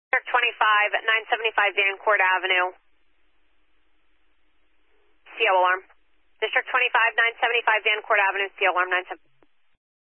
District 25 at 975 Vancourt Avenue. CO alarm. District 25, 975 Vancourt Avenue, CO alarm 975.